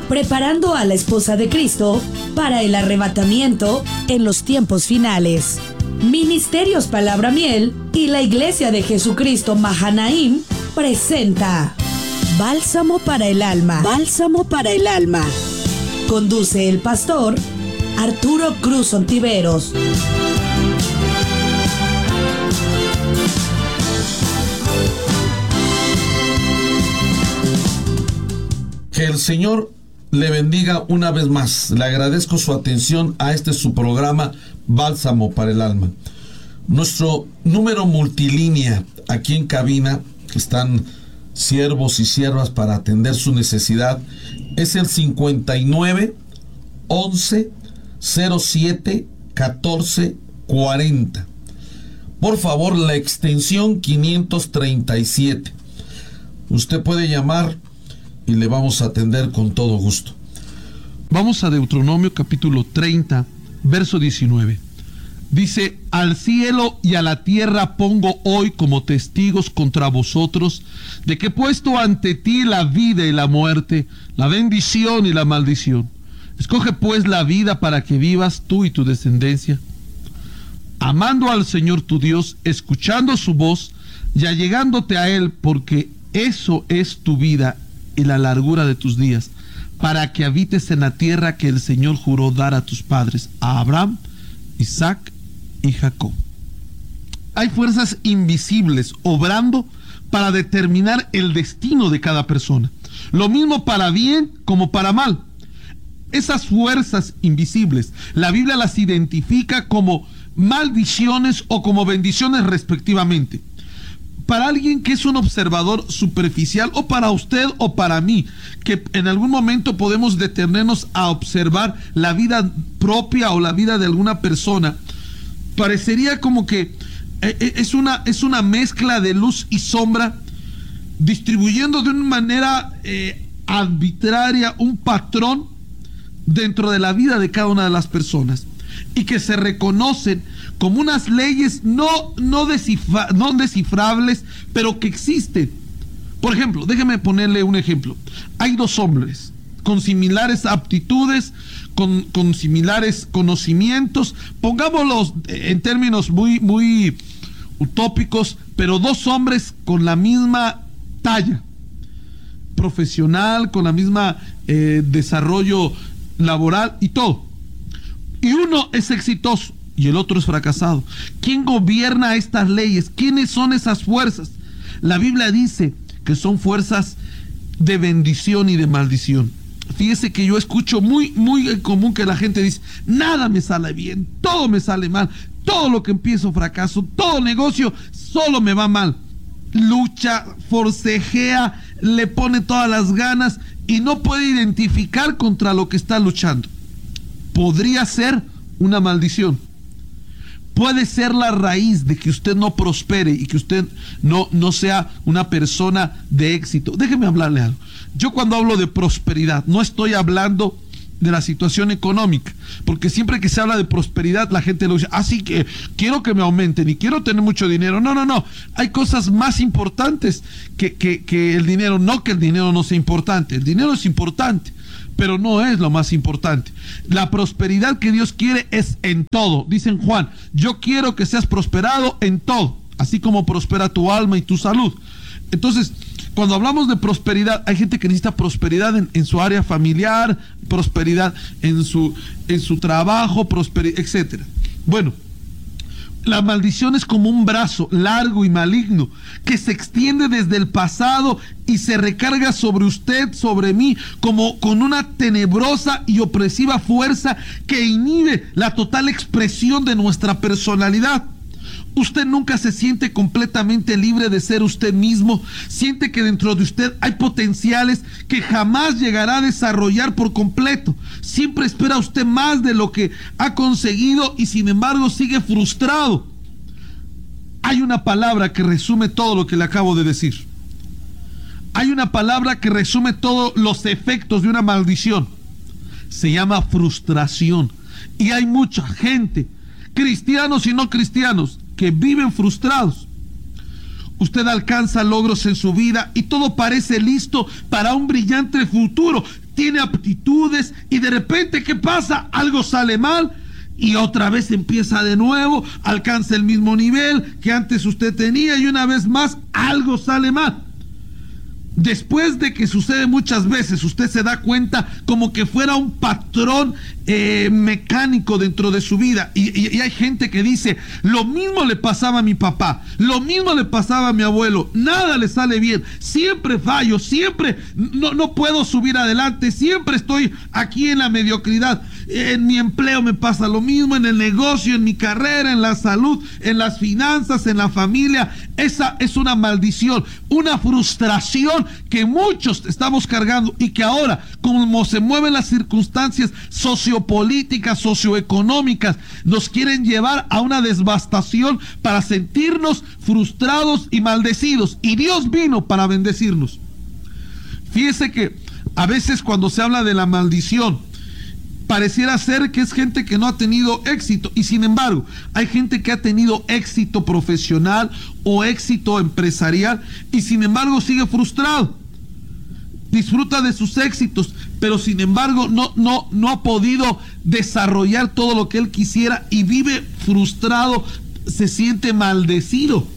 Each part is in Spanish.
preparando a la esposa de Cristo para el arrebatamiento en los tiempos finales. Ministerios Palabra Miel y la Iglesia de Jesucristo Mahanaim presenta Bálsamo para el alma. Bálsamo para el alma. Conduce el pastor Arturo Cruz Ontiveros. Que el Señor le bendiga una vez más. Le agradezco su atención a su programa Bálsamo para el alma. Nuestro número multilínea aquí en cabina, que están siervos y siervas para atender su necesidad, es el 59 11 07 14 40. Por favor, la extensión 537. Usted puede llamar y le vamos a atender con todo gusto. Vamos a Deuteronomio capítulo 30, verso 19. Dice: al cielo y a la tierra pongo hoy como testigos contra vosotros, de que he puesto ante ti la vida y la muerte, la bendición y la maldición. Escoge pues la vida para que vivas tú y tu descendencia, amando al Señor tu Dios, escuchando su voz y allegándote a Él, porque eso es tu vida y la largura de tus días, para que habites en la tierra que el Señor juró dar a tus padres, a Abraham, Isaac y Jacob. Hay fuerzas invisibles obrando para determinar el destino de cada persona, lo mismo para bien como para mal. Esas fuerzas invisibles, la Biblia las identifica como maldiciones o como bendiciones respectivamente. Para alguien que es un observador superficial, o para usted o para mí, que en algún momento podemos detenernos a observar la vida propia o la vida de alguna persona, parecería como que es una mezcla de luz y sombra, distribuyendo de una manera arbitraria un patrón dentro de la vida de cada una de las personas, y que se reconocen como unas leyes no descifrables, pero que existen. Por ejemplo, déjeme ponerle un ejemplo. Hay dos hombres con similares aptitudes, con similares conocimientos, pongámoslos en términos muy utópicos, pero dos hombres con la misma talla profesional, con la misma desarrollo laboral y todo. Y uno es exitoso y el otro es fracasado. ¿Quién gobierna estas leyes? ¿Quiénes son esas fuerzas? La Biblia dice que son fuerzas de bendición y de maldición. Fíjese que yo escucho muy común que la gente dice: nada me sale bien, todo me sale mal, todo lo que empiezo fracaso, todo negocio solo me va mal. Lucha, forcejea, le pone todas las ganas y no puede identificar contra lo que está luchando. Podría ser una maldición. Puede ser la raíz de que usted no prospere y que usted no sea una persona de éxito. Déjeme hablarle algo. Yo cuando hablo de prosperidad, no estoy hablando de la situación económica, porque siempre que se habla de prosperidad, la gente lo dice: así que quiero que me aumenten y quiero tener mucho dinero. No. Hay cosas más importantes que el dinero. No que el dinero no sea importante. El dinero es importante, pero no es lo más importante. La prosperidad que Dios quiere es en todo. Dice en Juan: yo quiero que seas prosperado en todo, así como prospera tu alma y tu salud. Entonces, cuando hablamos de prosperidad, hay gente que necesita prosperidad en su área familiar, prosperidad en su trabajo, prosperidad, etc. Bueno, la maldición es como un brazo largo y maligno que se extiende desde el pasado y se recarga sobre usted, sobre mí, como con una tenebrosa y opresiva fuerza que inhibe la total expresión de nuestra personalidad. Usted nunca se siente completamente libre de ser usted mismo. Siente que dentro de usted hay potenciales que jamás llegará a desarrollar por completo. Siempre espera usted más de lo que ha conseguido y sin embargo sigue frustrado. Hay una palabra que resume todo lo que le acabo de decir. Hay una palabra que resume todos los efectos de una maldición. Se llama frustración. Y hay mucha gente, cristianos y no cristianos, que viven frustrados. usted alcanza logros en su vida y todo parece listo para un brillante futuro. Tiene aptitudes y de repente, ¿qué pasa? Algo sale mal y otra vez empieza de nuevo, alcanza el mismo nivel que antes usted tenía y una vez más algo sale mal. Después de que sucede muchas veces, usted se da cuenta como que fuera un patrón mecánico dentro de su vida. Y hay gente que dice, lo mismo le pasaba a mi papá, lo mismo le pasaba a mi abuelo, nada le sale bien, siempre fallo, siempre no puedo subir adelante, siempre estoy aquí en la mediocridad. En mi empleo me pasa lo mismo, en el negocio, en mi carrera, en la salud, en las finanzas, en la familia. Esa es una maldición, una frustración que muchos estamos cargando y que ahora, como se mueven las circunstancias sociopolíticas, socioeconómicas, nos quieren llevar a una devastación para sentirnos frustrados y maldecidos. Y Dios vino para bendecirnos. Fíjese que a veces cuando se habla de la maldición, pareciera ser que es gente que no ha tenido éxito, y sin embargo hay gente que ha tenido éxito profesional o éxito empresarial y sin embargo sigue frustrado. Disfruta de sus éxitos, pero sin embargo no ha podido desarrollar todo lo que él quisiera y vive frustrado, se siente maldecido.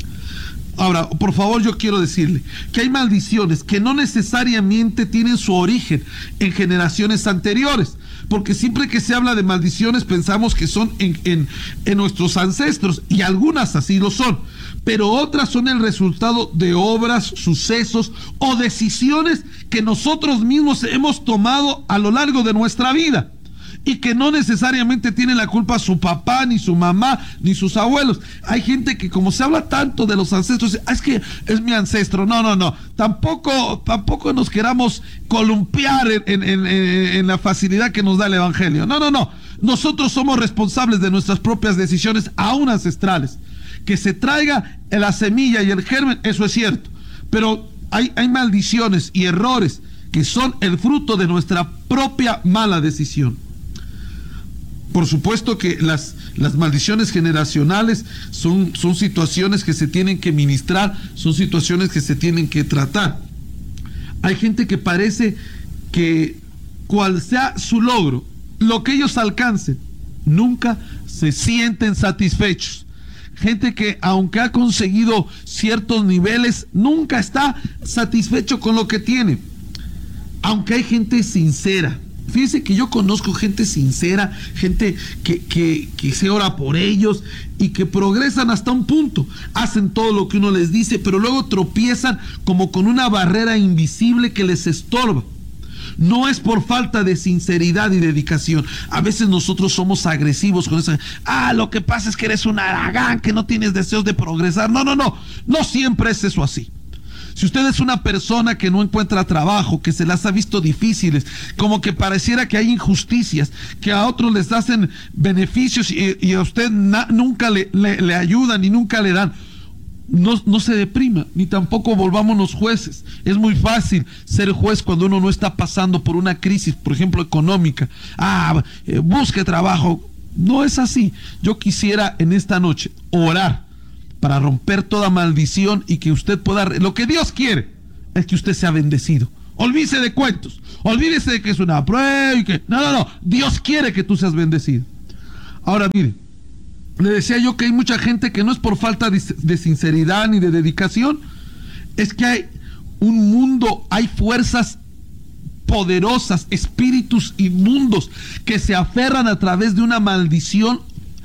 Ahora, por favor, yo quiero decirle que hay maldiciones que no necesariamente tienen su origen en generaciones anteriores, porque siempre que se habla de maldiciones pensamos que son en nuestros ancestros, y algunas así lo son, pero otras son el resultado de obras, sucesos o decisiones que nosotros mismos hemos tomado a lo largo de nuestra vida, y que no necesariamente tiene la culpa su papá, ni su mamá, ni sus abuelos. Hay gente que, como se habla tanto de los ancestros, es que es mi ancestro. No. Tampoco nos queramos columpiar en la facilidad que nos da el evangelio. No. Nosotros somos responsables de nuestras propias decisiones, aún ancestrales. Que se traiga la semilla y el germen, eso es cierto. Pero hay maldiciones y errores que son el fruto de nuestra propia mala decisión. Por supuesto que las maldiciones generacionales son situaciones que se tienen que ministrar, son situaciones que se tienen que tratar. Hay gente que parece que cual sea su logro, lo que ellos alcancen, nunca se sienten satisfechos. Gente que aunque ha conseguido ciertos niveles, nunca está satisfecho con lo que tiene. Aunque hay gente sincera. Fíjense que yo conozco gente sincera, gente que se ora por ellos y que progresan hasta un punto, hacen todo lo que uno les dice, pero luego tropiezan como con una barrera invisible que les estorba. No es por falta de sinceridad y dedicación. A veces nosotros somos agresivos con eso. Lo que pasa es que eres un haragán, que no tienes deseos de progresar. No siempre es eso así. Si usted es una persona que no encuentra trabajo, que se las ha visto difíciles, como que pareciera que hay injusticias, que a otros les hacen beneficios y a usted nunca le ayudan y nunca le dan, no se deprima, ni tampoco volvámonos jueces. Es muy fácil ser juez cuando uno no está pasando por una crisis, por ejemplo, económica. Busque trabajo. No es así. Yo quisiera en esta noche orar para romper toda maldición y que usted pueda... Lo que Dios quiere es que usted sea bendecido. Olvídese de cuentos, olvídese de que es una prueba y que... No. Dios quiere que tú seas bendecido. Ahora, mire, le decía yo que hay mucha gente que no es por falta de sinceridad ni de dedicación, es que hay un mundo, hay fuerzas poderosas, espíritus inmundos que se aferran a través de una maldición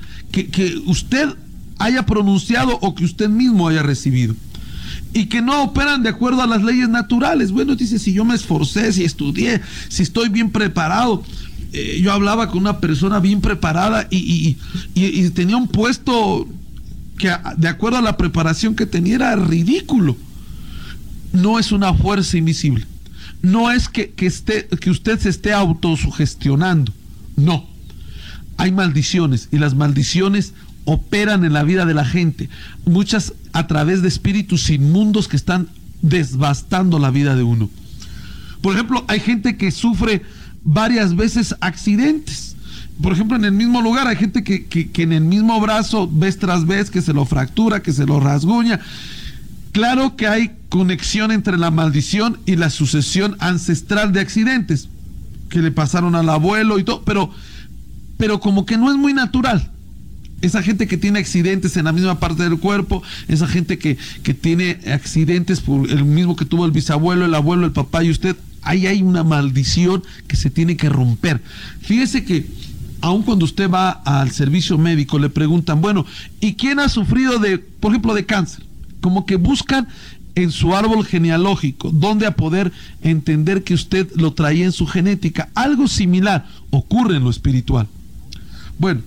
que usted haya pronunciado o que usted mismo haya recibido, y que no operan de acuerdo a las leyes naturales. Bueno, dice, si yo me esforcé, si estudié, si estoy bien preparado. Yo hablaba con una persona bien preparada y tenía un puesto que de acuerdo a la preparación que tenía era ridículo. No es una fuerza invisible, no es que usted se esté autosugestionando, no. Hay maldiciones y las maldiciones operan en la vida de la gente, muchas a través de espíritus inmundos que están devastando la vida de uno. Por ejemplo, hay gente que sufre varias veces accidentes. Por ejemplo, en el mismo lugar hay gente que en el mismo brazo, vez tras vez, que se lo fractura, que se lo rasguña. Claro que hay conexión entre la maldición y la sucesión ancestral de accidentes que le pasaron al abuelo y todo, pero como que no es muy natural. Esa gente que tiene accidentes en la misma parte del cuerpo, esa gente que tiene accidentes por el mismo que tuvo el bisabuelo, el abuelo, el papá y usted, ahí hay una maldición que se tiene que romper. Fíjese que aun cuando usted va al servicio médico le preguntan, bueno, ¿y quién ha sufrido por ejemplo, de cáncer? Como que buscan en su árbol genealógico donde a poder entender que usted lo traía en su genética. Algo similar ocurre en lo espiritual. Bueno,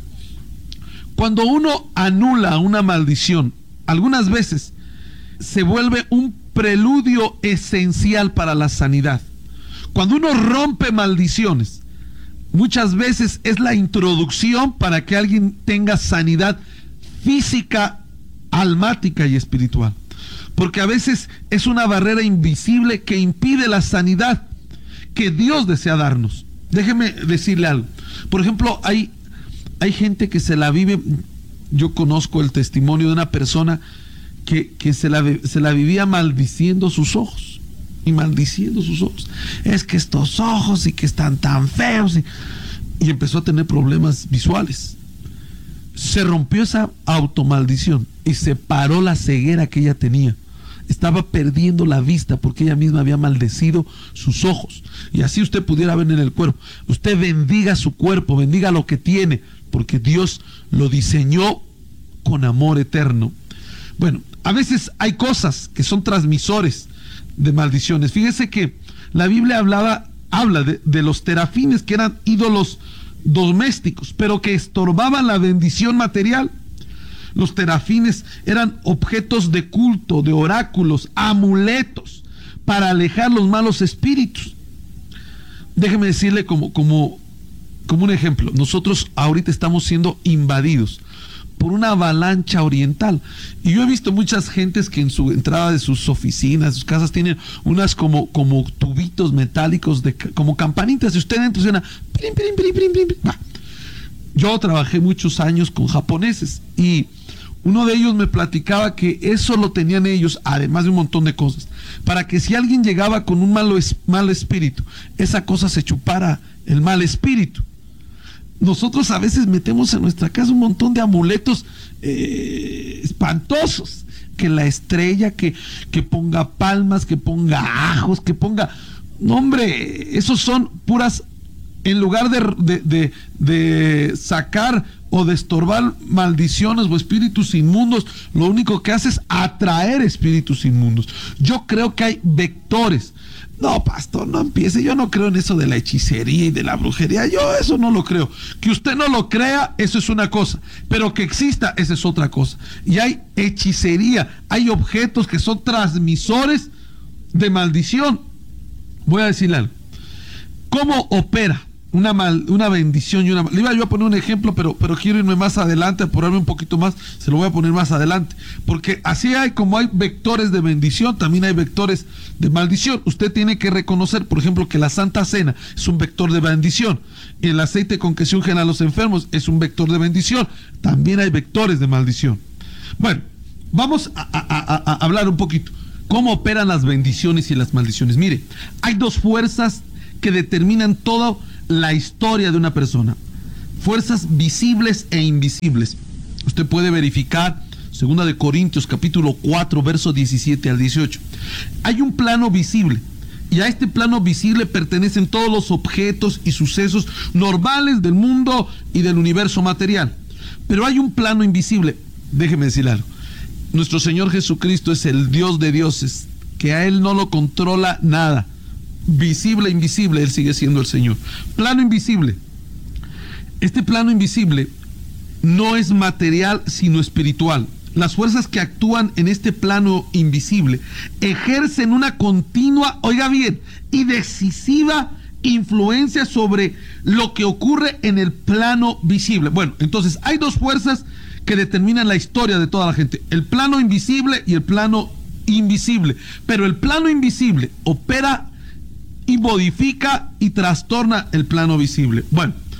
cuando uno anula una maldición, algunas veces se vuelve un preludio esencial para la sanidad. Cuando uno rompe maldiciones, muchas veces es la introducción para que alguien tenga sanidad física, almática y espiritual. Porque a veces es una barrera invisible que impide la sanidad que Dios desea darnos. Déjeme decirle algo. Por ejemplo, hay gente que se la vive. Yo conozco el testimonio de una persona que se la vivía maldiciendo sus ojos. Y maldiciendo sus ojos. Es que estos ojos y que están tan feos. Y empezó a tener problemas visuales. Se rompió esa automaldición y se paró la ceguera que ella tenía. Estaba perdiendo la vista porque ella misma había maldecido sus ojos. Y así usted pudiera ver en el cuerpo. Usted bendiga su cuerpo, bendiga lo que tiene, porque Dios lo diseñó con amor eterno. Bueno, a veces hay cosas que son transmisores de maldiciones. Fíjese que la Biblia habla de los terafines, que eran ídolos domésticos, pero que estorbaban la bendición material. Los terafines eran objetos de culto, de oráculos, amuletos para alejar los malos espíritus. Déjeme decirle como un ejemplo. Nosotros ahorita estamos siendo invadidos por una avalancha oriental. Y yo he visto muchas gentes que en su entrada de sus oficinas, sus casas, tienen unas como tubitos metálicos, como campanitas. Y usted entra y suena... Pirin, pirin, pirin, pirin, pirin. Yo trabajé muchos años con japoneses y uno de ellos me platicaba que eso lo tenían ellos, además de un montón de cosas, para que si alguien llegaba con un mal espíritu, esa cosa se chupara el mal espíritu. Nosotros a veces metemos en nuestra casa un montón de amuletos espantosos, que la estrella, que ponga palmas, que ponga ajos, que ponga... No, hombre, esos son puras... En lugar de sacar o de estorbar maldiciones o espíritus inmundos, lo único que hace es atraer espíritus inmundos. Yo creo que hay vectores. No, pastor, no empiece. Yo no creo en eso de la hechicería y de la brujería. Yo eso no lo creo. Que usted no lo crea, eso es una cosa. Pero que exista, esa es otra cosa. Y hay hechicería. Hay objetos que son transmisores de maldición. Voy a decirle algo. ¿Cómo opera una bendición y una... Le iba yo a poner un ejemplo, pero quiero irme más adelante, apurarme un poquito más, se lo voy a poner más adelante, porque así como hay vectores de bendición, también hay vectores de maldición. Usted tiene que reconocer, por ejemplo, que la Santa Cena es un vector de bendición, el aceite con que se ungen a los enfermos es un vector de bendición, también hay vectores de maldición. Bueno, vamos a hablar un poquito, ¿cómo operan las bendiciones y las maldiciones? Mire, hay dos fuerzas que determinan toda la historia de una persona. Fuerzas visibles e invisibles. Usted puede verificar 2 Corintios capítulo 4 versos 17 al 18. Hay un plano visible y a este plano visible pertenecen todos los objetos y sucesos normales del mundo y del universo material. Pero hay un plano invisible. Déjeme decirle algo. Nuestro Señor Jesucristo es el Dios de dioses, que a Él no lo controla nada. Visible e invisible, Él sigue siendo el Señor. Plano invisible. Este plano invisible no es material sino espiritual. Las fuerzas que actúan en este plano invisible ejercen una continua, oiga bien, y decisiva influencia sobre lo que ocurre en el plano visible. Bueno, entonces hay dos fuerzas que determinan la historia de toda la gente: el plano invisible y el plano invisible. Pero el plano invisible opera y modifica y trastorna el plano visible. Bueno,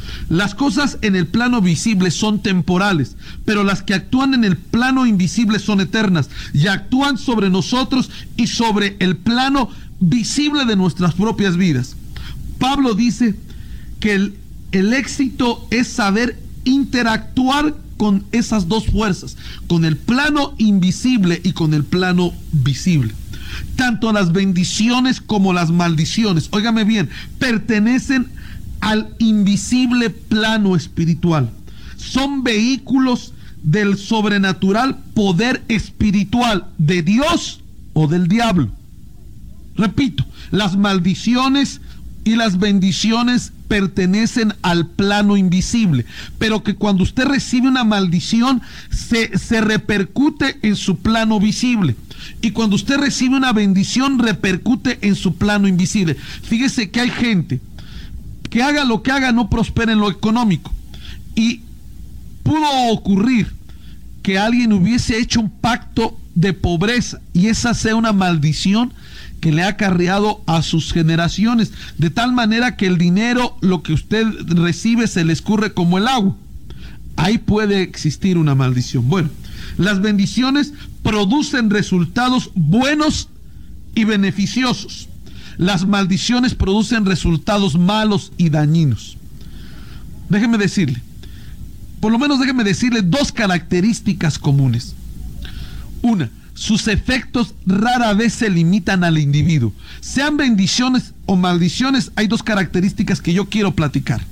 Las cosas en el plano visible son temporales, pero las que actúan en el plano invisible son eternas y actúan sobre nosotros y sobre el plano visible de nuestras propias vidas. Pablo dice que el éxito es saber interactuar con esas dos fuerzas, con el plano invisible y con el plano visible. Tanto las bendiciones como las maldiciones, óigame bien, pertenecen al invisible plano espiritual. Son vehículos del sobrenatural poder espiritual de Dios o del diablo. Repito, las maldiciones y las bendiciones pertenecen al plano invisible, pero que cuando usted recibe una maldición se repercute en su plano visible, y cuando usted recibe una bendición repercute en su plano invisible. Fíjese que hay gente que haga lo que haga no prospera en lo económico, y pudo ocurrir que alguien hubiese hecho un pacto de pobreza y esa sea una maldición que le ha acarreado a sus generaciones, de tal manera que el dinero, lo que usted recibe, se le escurre como el agua. Ahí puede existir una maldición. Bueno, las bendiciones producen resultados buenos y beneficiosos. Las maldiciones producen resultados malos y dañinos. Déjeme decirle, por lo menos déjeme decirle dos características comunes. Una, sus efectos rara vez se limitan al individuo. Sean bendiciones o maldiciones, hay dos características que yo quiero platicar.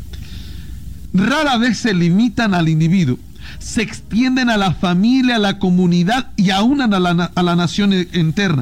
Rara vez se limitan al individuo, se extienden a la familia, a la comunidad y aún a la nación interna.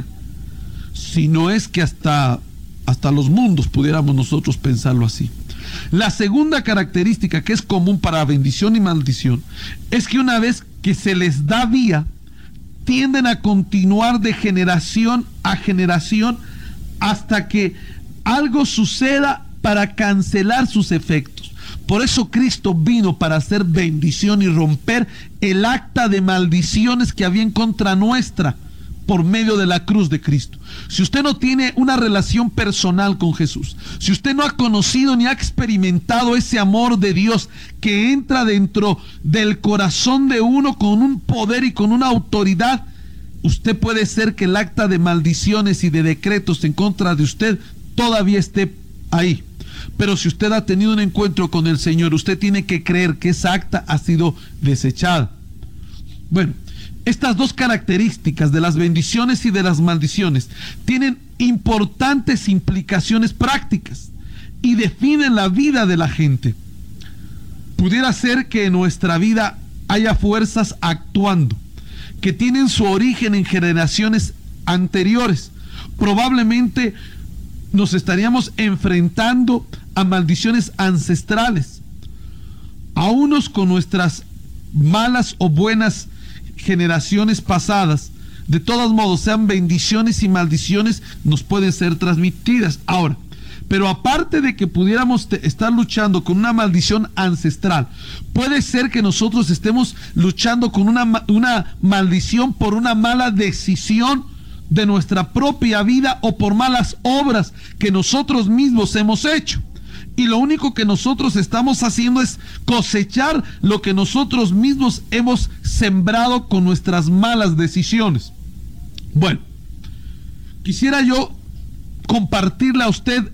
Si no es que hasta los mundos pudiéramos nosotros pensarlo así. La segunda característica que es común para bendición y maldición es que una vez que se les da vía, tienden a continuar de generación a generación hasta que algo suceda para cancelar sus efectos. Por eso Cristo vino para hacer bendición y romper el acta de maldiciones que había en contra nuestra por medio de la cruz de Cristo. Si usted no tiene una relación personal con Jesús, si usted no ha conocido ni ha experimentado ese amor de Dios que entra dentro del corazón de uno con un poder y con una autoridad, usted puede ser que el acta de maldiciones y de decretos en contra de usted todavía esté ahí. Pero si usted ha tenido un encuentro con el Señor, usted tiene que creer que esa acta ha sido desechada. Bueno, estas dos características de las bendiciones y de las maldiciones tienen importantes implicaciones prácticas y definen la vida de la gente. Pudiera ser que en nuestra vida haya fuerzas actuando que tienen su origen en generaciones anteriores. Probablemente nos estaríamos enfrentando a maldiciones ancestrales, a unos con nuestras malas o buenas generaciones pasadas. De todos modos, sean bendiciones y maldiciones, nos pueden ser transmitidas. Ahora, pero aparte de que pudiéramos estar luchando con una maldición ancestral, puede ser que nosotros estemos luchando con una maldición por una mala decisión de nuestra propia vida o por malas obras que nosotros mismos hemos hecho. Y lo único que nosotros estamos haciendo es cosechar lo que nosotros mismos hemos sembrado con nuestras malas decisiones. Bueno, quisiera yo compartirle a usted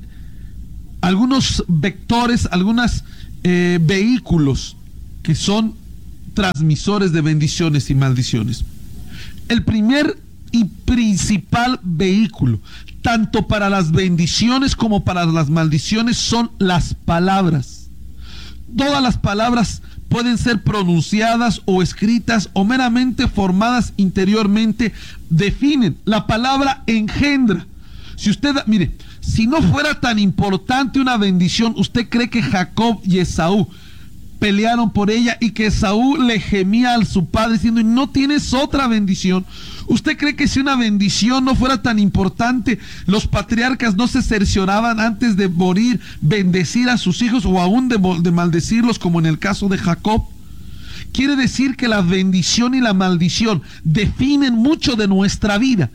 algunos vectores, algunos vehículos que son transmisores de bendiciones y maldiciones. El primer y principal vehículo, tanto para las bendiciones como para las maldiciones, son las palabras. Todas las palabras pueden ser pronunciadas o escritas o meramente formadas interiormente, definen. La palabra engendra. Si usted, mire, si no fuera tan importante una bendición, ¿usted cree que Jacob y Esaú pelearon por ella y que Esaú le gemía a su padre diciendo, no tienes otra bendición? ¿Usted cree que si una bendición no fuera tan importante, los patriarcas no se cercioraban antes de morir bendecir a sus hijos o aún de maldecirlos, como en el caso de Jacob? Quiere decir que la bendición y la maldición definen mucho de nuestra vida.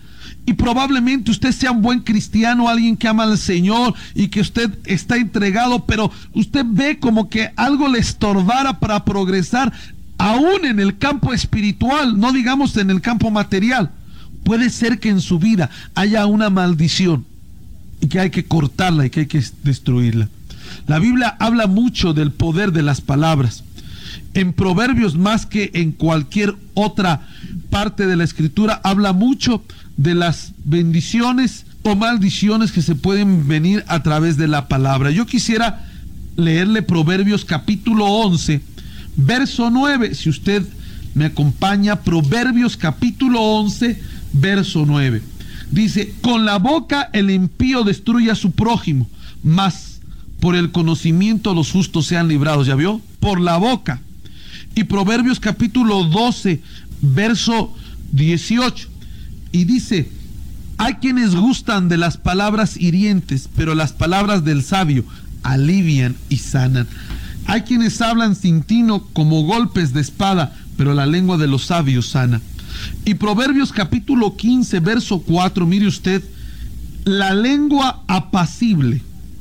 Y probablemente usted sea un buen cristiano, alguien que ama al Señor y que usted está entregado, pero usted ve como que algo le estorbara para progresar, aún en el campo espiritual, no digamos en el campo material. Puede ser que en su vida haya una maldición y que hay que cortarla y que hay que destruirla. La Biblia habla mucho del poder de las palabras. En Proverbios, más que en cualquier otra parte de la Escritura, habla mucho de las bendiciones o maldiciones que se pueden venir a través de la palabra. Yo quisiera leerle Proverbios capítulo 11, verso 9. Si usted me acompaña, Proverbios capítulo 11, verso 9. Dice: con la boca el impío destruye a su prójimo, mas por el conocimiento los justos sean librados. ¿Ya vio? Por la boca. Y Proverbios capítulo 12, verso 18. Y dice: hay quienes gustan de las palabras hirientes, pero las palabras del sabio alivian y sanan. Hay quienes hablan sin tino como golpes de espada, pero la lengua de los sabios sana. Y Proverbios capítulo 15, verso 4, mire usted: la lengua apacible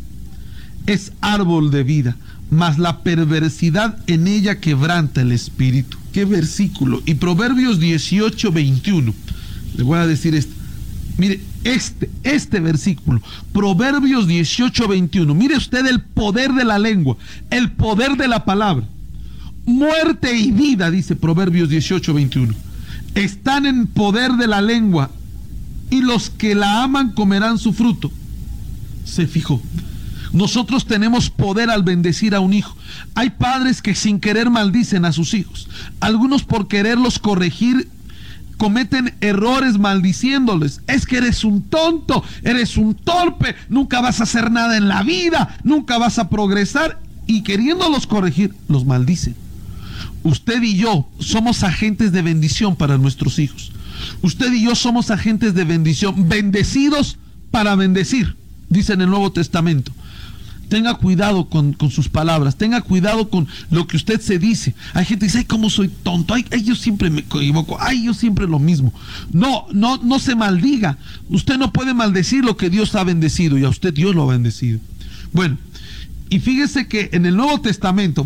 es árbol de vida, mas la perversidad en ella quebranta el espíritu. ¿Qué versículo? Y Proverbios 18, 21. Le voy a decir esto. Mire, este versículo, Proverbios 18, 21. Mire usted el poder de la lengua, el poder de la palabra. Muerte y vida, dice Proverbios 18, 21. Están en poder de la lengua, y los que la aman comerán su fruto. Se fijó. Nosotros tenemos poder al bendecir a un hijo. Hay padres que sin querer maldicen a sus hijos. Algunos, por quererlos corregir, cometen errores maldiciéndoles. Es que eres un tonto, eres un torpe, nunca vas a hacer nada en la vida, nunca vas a progresar. Y queriéndolos corregir, los maldicen. Usted y yo somos agentes de bendición para nuestros hijos. Usted y yo somos agentes de bendición, bendecidos para bendecir, dice en el Nuevo Testamento. Tenga cuidado con sus palabras, tenga cuidado con lo que usted se dice. Hay gente que dice: ay, cómo soy tonto, ay, yo siempre me equivoco, ay, yo siempre lo mismo. No se maldiga. Usted no puede maldecir lo que Dios ha bendecido, y a usted Dios lo ha bendecido. Bueno, y fíjese que en el Nuevo Testamento,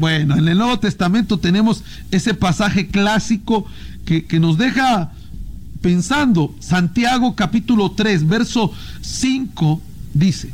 tenemos ese pasaje clásico que nos deja pensando. Santiago capítulo 3, verso 5 dice,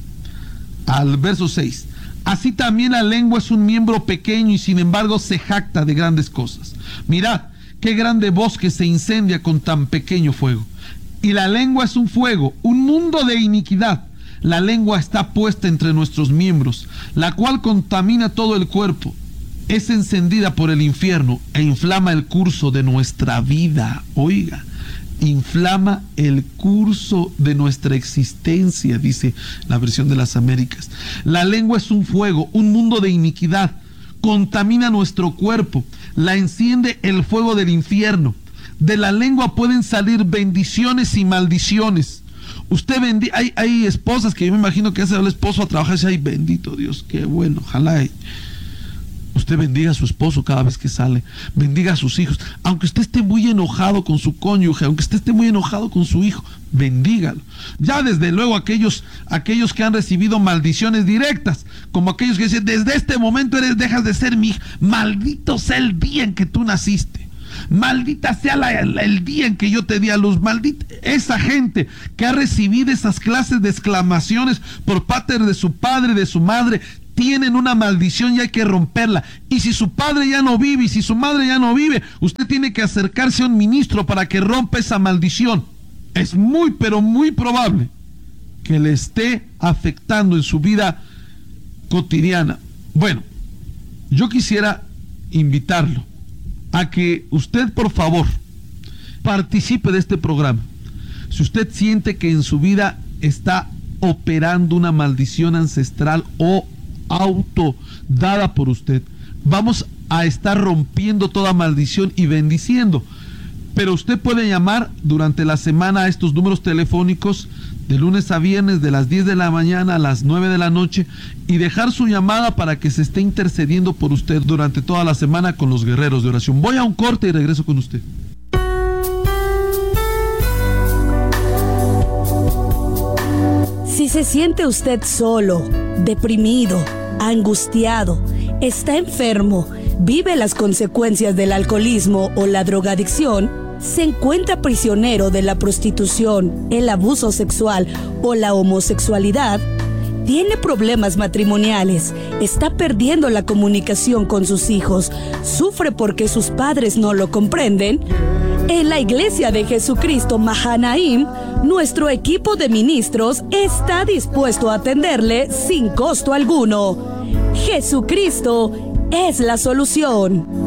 al verso 6: así también la lengua es un miembro pequeño y sin embargo se jacta de grandes cosas. Mirad qué grande bosque se incendia con tan pequeño fuego. Y la lengua es un fuego, un mundo de iniquidad. La lengua está puesta entre nuestros miembros, la cual contamina todo el cuerpo. Es encendida por el infierno e inflama el curso de nuestra vida. Oiga, inflama el curso de nuestra existencia, dice la versión de las Américas. La lengua es un fuego, un mundo de iniquidad. Contamina nuestro cuerpo, la enciende el fuego del infierno. De la lengua pueden salir bendiciones y maldiciones. Usted hay esposas que yo me imagino que hace el esposo a trabajar y dice: ay, bendito Dios, qué bueno, ojalá usted bendiga a su esposo cada vez que sale, bendiga a sus hijos, aunque usted esté muy enojado con su cónyuge, aunque usted esté muy enojado con su hijo, bendígalo. Ya desde luego aquellos que han recibido maldiciones directas, como aquellos que dicen: desde este momento dejas de ser mi hija, maldito sea el día en que tú naciste, maldita sea el día en que yo te di a luz. Maldita esa gente que ha recibido esas clases de exclamaciones por parte de su padre, de su madre. Tienen una maldición y hay que romperla. Y si su padre ya no vive y si su madre ya no vive, usted tiene que acercarse a un ministro para que rompa esa maldición. Es muy, pero muy probable que le esté afectando en su vida cotidiana. Bueno, yo quisiera invitarlo a que usted, por favor, participe de este programa. Si usted siente que en su vida está operando una maldición ancestral o auto dada por usted, vamos a estar rompiendo toda maldición y bendiciendo. Pero usted puede llamar durante la semana a estos números telefónicos de lunes a viernes, de las 10 de la mañana a las 9 de la noche, y dejar su llamada para que se esté intercediendo por usted durante toda la semana con los guerreros de oración. Voy a un corte y regreso con usted. Si se siente usted solo, deprimido, angustiado, está enfermo, vive las consecuencias del alcoholismo o la drogadicción, se encuentra prisionero de la prostitución, el abuso sexual o la homosexualidad, tiene problemas matrimoniales, está perdiendo la comunicación con sus hijos, sufre porque sus padres no lo comprenden, en la Iglesia de Jesucristo Mahanaim, nuestro equipo de ministros está dispuesto a atenderle sin costo alguno. Jesucristo es la solución.